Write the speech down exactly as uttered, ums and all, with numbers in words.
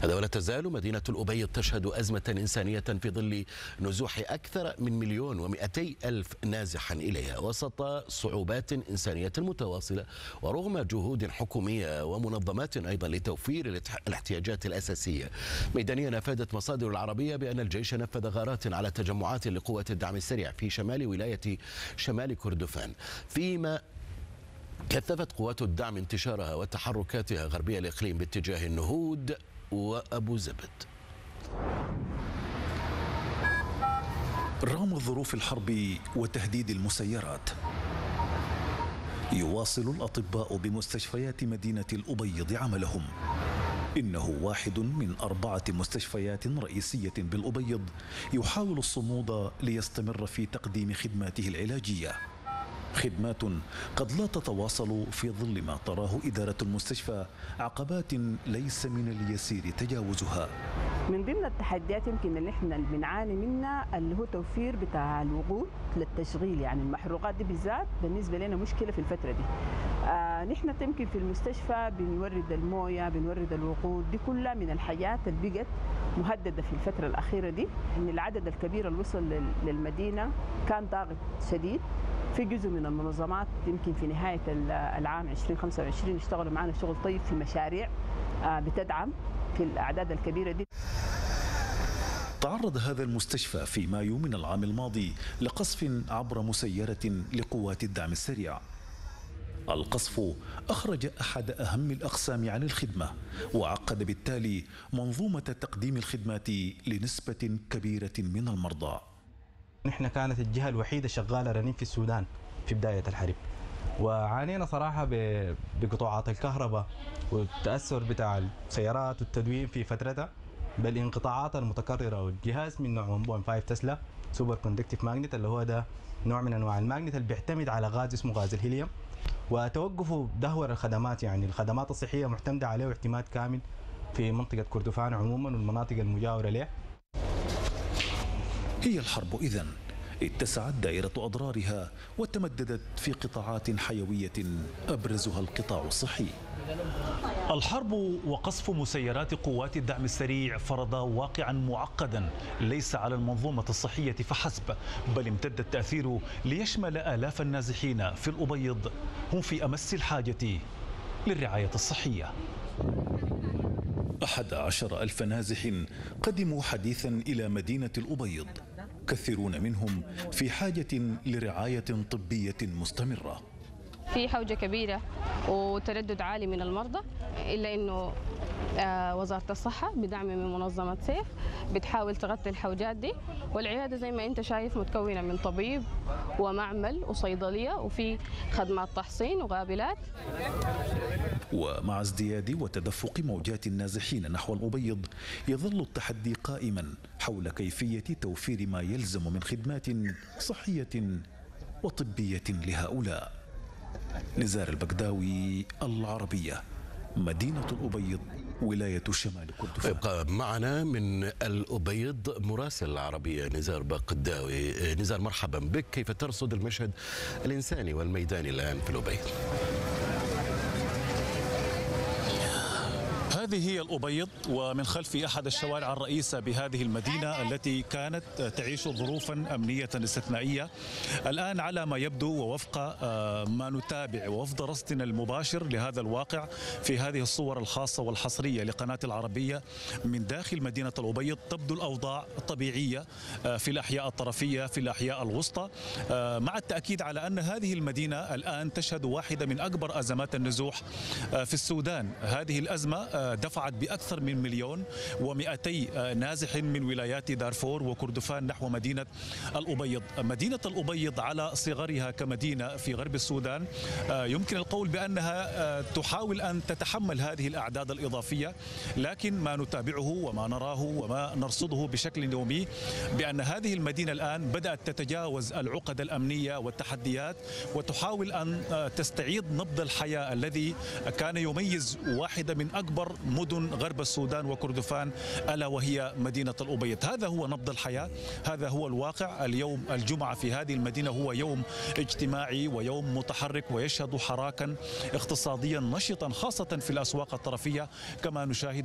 هذا ولا تزال مدينة الأبيض تشهد أزمة إنسانية في ظل نزوح أكثر من مليون ومئتي ألف نازح إليها وسط صعوبات إنسانية متواصلة، ورغم جهود حكومية ومنظمات أيضا لتوفير الاحتياجات الأساسية. ميدانيا أفادت مصادر العربية بأن الجيش نفذ غارات على تجمعات لقوات الدعم السريع في شمال ولاية شمال كردفان، فيما كثفت قوات الدعم انتشارها وتحركاتها غربية الإقليم باتجاه النهود وأبو زبد. رغم ظروف الحرب وتهديد المسيرات، يواصل الأطباء بمستشفيات مدينة الأبيض عملهم. إنه واحد من أربعة مستشفيات رئيسية بالأبيض يحاول الصمود ليستمر في تقديم خدماته العلاجية، خدمات قد لا تتواصل في ظل ما تراه إدارة المستشفى عقبات ليس من اليسير تجاوزها. من ضمن التحديات يمكن اللي احنا بنعاني منها اللي هو توفير بتاع الوقود للتشغيل، يعني المحروقات دي بالذات بالنسبه لنا مشكله في الفتره دي. آه نحن يمكن في المستشفى بنورد المويه، بنورد الوقود، دي كلها من الحاجات اللي بقت مهدده في الفتره الاخيره دي. ان العدد الكبير اللي وصل للمدينه كان ضاغط شديد. في جزء من المنظمات يمكن في نهايه العام ألفين وخمسة وعشرين اشتغلوا معنا شغل طيب في مشاريع آه بتدعم في الأعداد الكبيرة دي. تعرض هذا المستشفى في مايو من العام الماضي لقصف عبر مسيرة لقوات الدعم السريع. القصف أخرج أحد أهم الأقسام عن الخدمة، وعقد بالتالي منظومة تقديم الخدمات لنسبة كبيرة من المرضى. نحن كانت الجهة الوحيدة شغالة رنين في السودان في بداية الحرب، وعانينا صراحة بقطوعات الكهرباء والتأثر بتاع السيارات والتدوين في فترتها، بالانقطاعات المتكررة. والجهاز من نوع واحد فاصلة خمسة تسلا سوبر كوندكتيف ماجنت، اللي هو ده نوع من أنواع الماجنت اللي بيعتمد على غاز اسمه غاز الهيليوم، وتوقفوا دهور الخدمات، يعني الخدمات الصحية معتمدة عليه اعتماد كامل في منطقة كردفان عموما والمناطق المجاورة له. هي الحرب إذن اتسعت دائرة أضرارها وتمددت في قطاعات حيوية أبرزها القطاع الصحي. الحرب وقصف مسيرات قوات الدعم السريع فرض واقعا معقدا ليس على المنظومة الصحية فحسب، بل امتد التأثير ليشمل آلاف النازحين في الأبيض هم في أمس الحاجة للرعاية الصحية. أحد عشر ألف نازح قدموا حديثا إلى مدينة الأبيض، كثيرون منهم في حاجة لرعاية طبية مستمرة. في حوجة كبيرة وتردد عالي من المرضى، إلا أنه وزارة الصحة بدعم من منظمة سيف بتحاول تغطي الحوجات دي، والعيادة زي ما أنت شايف متكونة من طبيب ومعمل وصيدلية وفي خدمات تحصين وغابلات. ومع ازدياد وتدفق موجات النازحين نحو الأبيض، يظل التحدي قائما حول كيفية توفير ما يلزم من خدمات صحية وطبية لهؤلاء. نزار البغداوي، العربية، مدينة الأبيض، ولاية شمال كردفان. يبقى معنا من الأبيض مراسل العربية نزار بغداوي. نزار، مرحبا بك. كيف ترصد المشهد الإنساني والميداني الآن في الأبيض؟ هذه هي الأبيض، ومن خلفي أحد الشوارع الرئيسة بهذه المدينة التي كانت تعيش ظروفا أمنية استثنائية. الآن على ما يبدو ووفق ما نتابع ووفق رصدنا المباشر لهذا الواقع في هذه الصور الخاصة والحصرية لقناة العربية من داخل مدينة الأبيض، تبدو الأوضاع طبيعية في الأحياء الطرفية، في الأحياء الوسطى، مع التأكيد على أن هذه المدينة الآن تشهد واحدة من أكبر أزمات النزوح في السودان. هذه الأزمة دفعت بأكثر من مليون ومئتي نازح من ولايات دارفور وكردفان نحو مدينة الأبيض. مدينة الأبيض على صغرها كمدينة في غرب السودان يمكن القول بأنها تحاول أن تتحمل هذه الأعداد الإضافية، لكن ما نتابعه وما نراه وما نرصده بشكل يومي بأن هذه المدينة الآن بدأت تتجاوز العقد الأمنية والتحديات وتحاول أن تستعيد نبض الحياة الذي كان يميز واحدة من أكبر مدن غرب السودان وكردفان، ألا وهي مدينة الأبيض. هذا هو نبض الحياة، هذا هو الواقع. اليوم الجمعة في هذه المدينة هو يوم اجتماعي ويوم متحرك ويشهد حراكا اقتصاديا نشطا خاصة في الأسواق الطرفية كما نشاهد